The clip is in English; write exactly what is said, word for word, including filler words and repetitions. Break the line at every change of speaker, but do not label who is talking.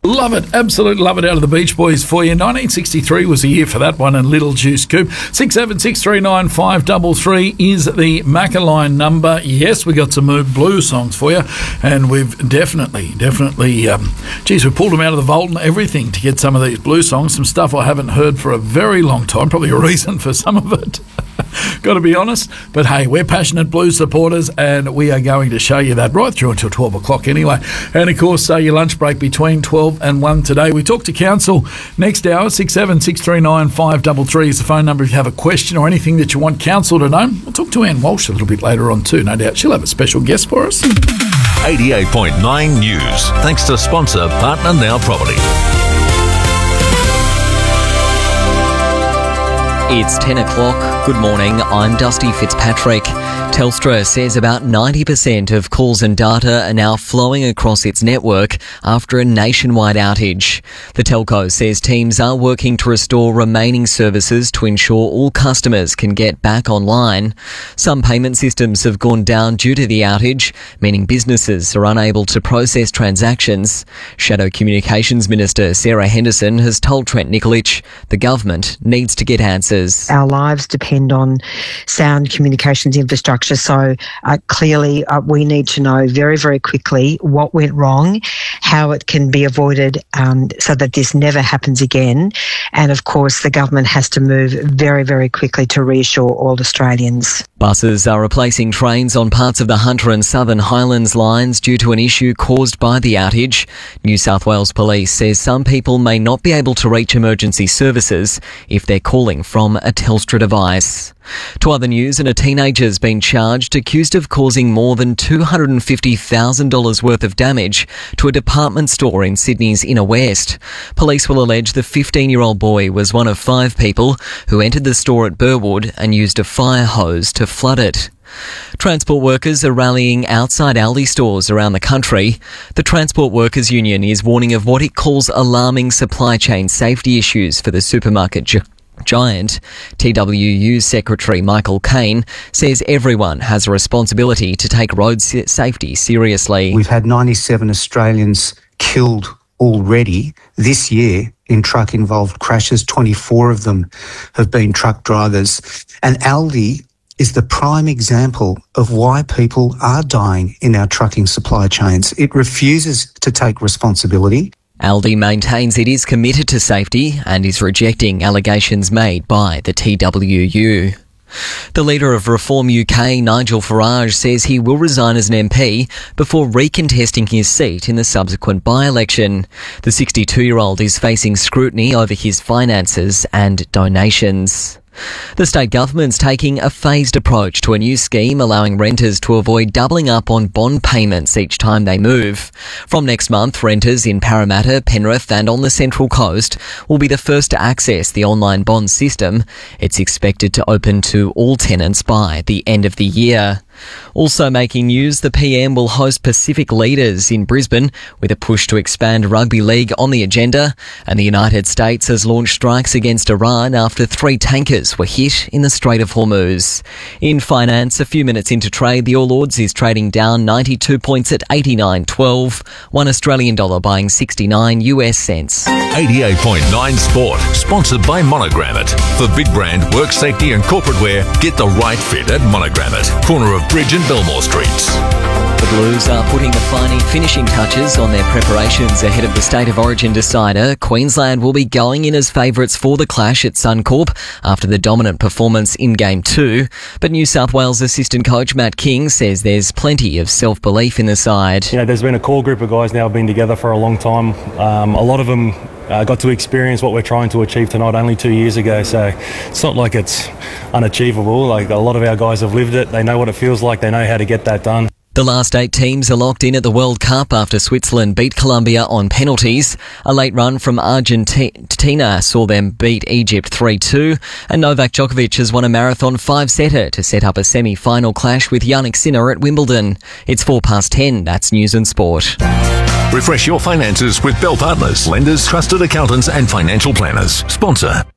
Love it. Absolutely love it out of the Beach Boys for you. nineteen sixty-three was the year for that one, and Little Juice Coupe. six seven six three nine five three three is the Macca number. Yes, we got some blue songs for you, and we've definitely, definitely, um, geez, we pulled them out of the vault and everything to get some of these blue songs, some stuff I haven't heard for a very long time, probably a reason for some of it. Got to be honest. But hey, we're passionate blues supporters, and we are going to show you that right through until twelve o'clock anyway. And of course, uh, your lunch break between twelve and one today. We talk to council next hour. six seven six three nine five three three is the phone number if you have a question or anything that you want council to know. We'll talk to Anne Walsh a little bit later on too. No doubt she'll have a special guest for us.
eighty-eight point nine News. Thanks to sponsor Partner Now Property.
It's ten o'clock. Good morning. I'm Dusty Fitzpatrick. Telstra says about ninety percent of calls and data are now flowing across its network after a nationwide outage. The telco says teams are working to restore remaining services to ensure all customers can get back online. Some payment systems have gone down due to the outage, meaning businesses are unable to process transactions. Shadow Communications Minister Sarah Henderson has told Trent Nikolic the government needs to get answers.
Our lives depend on sound communications infrastructure, so uh, clearly uh, we need to know very, very quickly what went wrong, how it can be avoided um, so that this never happens again. And of course, the government has to move very, very quickly to reassure all Australians.
Buses are replacing trains on parts of the Hunter and Southern Highlands lines due to an issue caused by the outage. New South Wales Police says some people may not be able to reach emergency services if they're calling from a Telstra device. To other news, and a teenager's been charged accused of causing more than two hundred fifty thousand dollars worth of damage to a department store in Sydney's Inner West. Police will allege the fifteen-year-old boy was one of five people who entered the store at Burwood and used a fire hose to flood it. Transport workers are rallying outside Aldi stores around the country. The Transport Workers Union is warning of what it calls alarming supply chain safety issues for the supermarket gi- giant. T W U Secretary Michael Caine says everyone has a responsibility to take road safety seriously.
We've had ninety-seven Australians killed already this year in truck-involved crashes. twenty-four of them have been truck drivers. And Aldi is the prime example of why people are dying in our trucking supply chains. It refuses to take responsibility.
Aldi maintains it is committed to safety and is rejecting allegations made by the T W U. The leader of Reform U K, Nigel Farage, says he will resign as an M P before recontesting his seat in the subsequent by-election. The sixty-two-year-old is facing scrutiny over his finances and donations. The state government's taking a phased approach to a new scheme allowing renters to avoid doubling up on bond payments each time they move. From next month, renters in Parramatta, Penrith and on the Central Coast will be the first to access the online bond system. It's expected to open to all tenants by the end of the year. Also making news, the P M will host Pacific leaders in Brisbane with a push to expand rugby league on the agenda, and the United States has launched strikes against Iran after three tankers were hit in the Strait of Hormuz. In finance, a few minutes into trade, the All Ords is trading down ninety-two points at eighty-nine twelve, one Australian dollar buying sixty-nine US cents.
eighty-eight point nine Sport, sponsored by Monogrammet. For big brand, work safety and corporate wear, get the right fit at Monogrammet, corner of Bridge and Belmore Streets.
The Blues are putting the final finishing touches on their preparations ahead of the State of Origin decider. Queensland will be going in as favourites for the clash at Suncorp after the dominant performance in Game two. But New South Wales assistant coach Matt King says there's plenty of self-belief in the side.
You know, there's been a core group of guys now been together for a long time. Um, a lot of them uh, got to experience what we're trying to achieve tonight only two years ago, so it's not like it's unachievable. Like, a lot of our guys have lived it. They know what it feels like. They know how to get that done.
The last eight teams are locked in at the World Cup after Switzerland beat Colombia on penalties. A late run from Argentina saw them beat Egypt three two, and Novak Djokovic has won a marathon five-setter to set up a semi-final clash with Jannik Sinner at Wimbledon. It's four past ten. That's News and Sport.
Refresh your finances with Bell Partners, lenders, trusted accountants and financial planners. Sponsor